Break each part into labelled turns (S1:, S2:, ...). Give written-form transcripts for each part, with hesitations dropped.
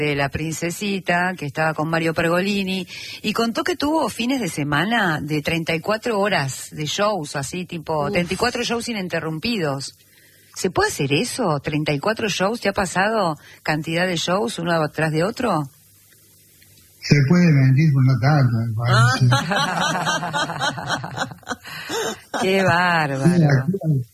S1: de La Princesita, que estaba con Mario Pergolini, y contó que tuvo fines de semana de 34 horas de shows, así tipo, 34 shows ininterrumpidos. ¿Se puede hacer eso? ¿34 shows? ¿Te ha pasado cantidad de shows uno tras de otro?
S2: Se puede mentir por no tanto, me parece.
S1: ¡Qué bárbaro!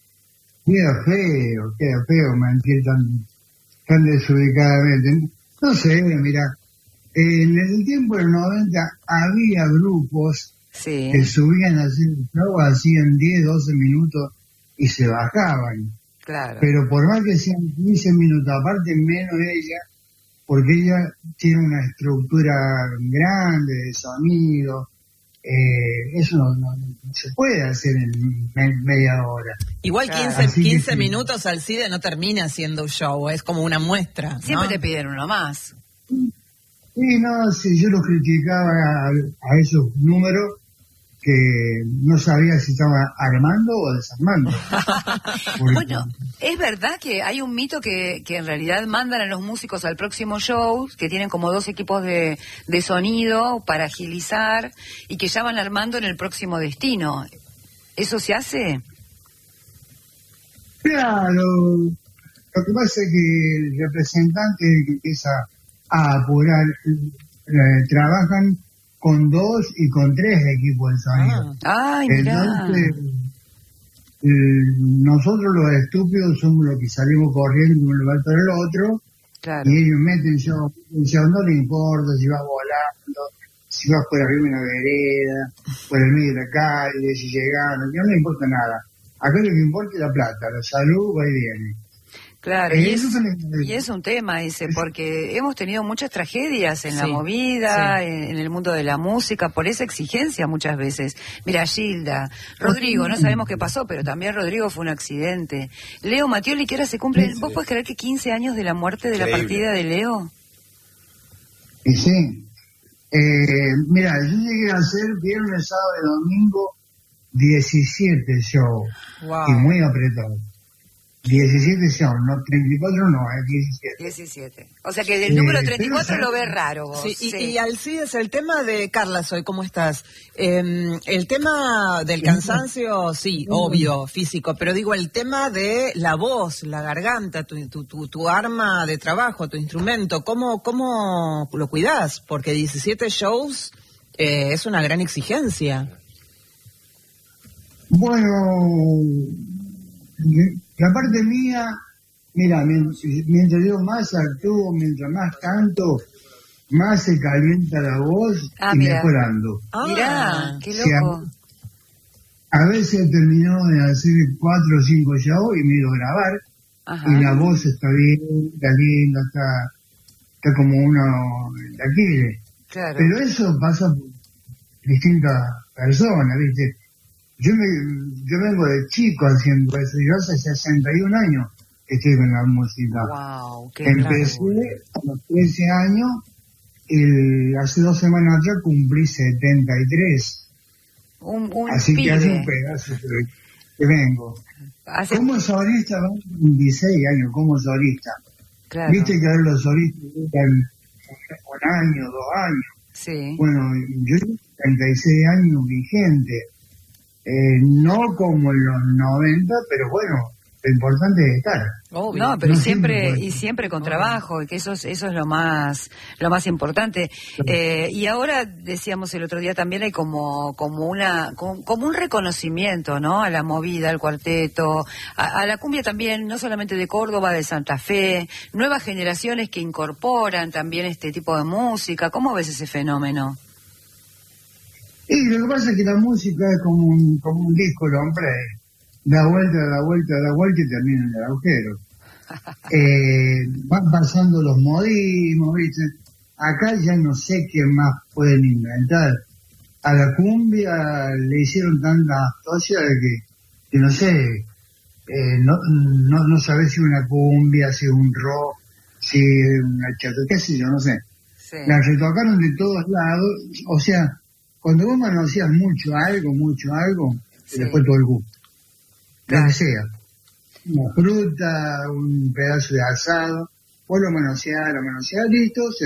S2: Queda feo mentir tan desubicadamente. No sé, mira, en el tiempo del 90 había grupos que subían a hacer el show, hacían 10, 12 minutos y se bajaban.
S1: Claro.
S2: Pero por más que sean 15 minutos, aparte menos ella, porque ella tiene una estructura grande de sonido, eso no se puede hacer en media hora.
S3: Igual 15 minutos Alcide no termina siendo un show, es como una muestra, ¿no?
S1: Siempre te piden uno más.
S2: Sí, no, sí, yo lo criticaba a esos números que no sabía si estaba armando o desarmando.
S1: Bueno, es verdad que hay un mito que en realidad mandan a los músicos al próximo show, que tienen como 2 equipos de sonido para agilizar y que ya van armando en el próximo destino. ¿Eso se hace?
S2: Claro, lo que pasa es que el representante que empieza a apurar, trabajan con 2 y con 3 equipos de sonido. Entonces, nosotros los estúpidos somos los que salimos corriendo de un lugar para el otro, claro. Y ellos meten show, no le importa si vas volando, si vas por arriba de una vereda, por el medio de la calle, si llegaron, no le importa nada. Acá lo que importa es la plata, la salud va y viene.
S1: Claro, y es un tema ese, porque hemos tenido muchas tragedias en la movida, en el mundo de la música, por esa exigencia muchas veces. Mira, Gilda, Rodrigo, no sabemos qué pasó, pero también Rodrigo fue un accidente. Leo Mattioli, que ahora se cumple, ¿vos podés creer que 15 años de la muerte de la partida de Leo?
S2: Y sí. Mira, yo llegué a hacer viernes, sábado y domingo 17 shows, y muy apretado. 17 son, no 34 no, es 17.
S1: 17. O sea que del número 34 lo ves raro vos.
S3: Sí, y Alcides, el tema de Carla Soy, ¿cómo estás? El tema del cansancio, sí, obvio, físico, pero digo, el tema de la voz, la garganta, tu arma de trabajo, tu instrumento, ¿cómo lo cuidás? Porque 17 shows es una gran exigencia.
S2: Bueno, la parte mía, mira, mientras yo más actúo, mientras más canto, más se calienta la voz y mejorando.
S1: Mirá, qué loco.
S2: A veces termino de hacer 4 o 5 shows y me he ido a grabar, y la voz está bien, está linda, está como uno la quiere. Claro. Pero eso pasa por distintas personas, ¿viste? Yo vengo de chico haciendo eso, yo hace 61 años que estoy con la música.
S1: Wow,
S2: empecé a los 13 años, hace 2 semanas atrás cumplí 73. Así que hace un pedazo que vengo. Como solista, 26 años como solista. Claro. Viste que ahora los solistas duran 1 año, 2 años.
S1: Sí.
S2: Bueno, yo tengo 36 años vigente. No como en los 90, pero bueno, lo importante es estar.
S1: Obvio. No, pero siempre con trabajo, que eso es lo más importante. Y ahora decíamos el otro día también hay como un reconocimiento, ¿no? A la movida, al cuarteto, a la cumbia también, no solamente de Córdoba, de Santa Fe, nuevas generaciones que incorporan también este tipo de música. ¿Cómo ves ese fenómeno?
S2: Y lo que pasa es que la música es como un disco, lo hombre, da vuelta y termina en el agujero. Van pasando los modismos, ¿viste? Acá ya no sé qué más pueden inventar. A la cumbia le hicieron tantas cosas que no sé, no sabés si una cumbia, si un rock, si una chato, qué sé yo, no sé. Sí. La retocaron de todos lados, o sea, cuando vos manoseas mucho algo, sí, después todo el gusto. Claro. Lo que sea. Una fruta, un pedazo de asado, vos lo manoseás, listo,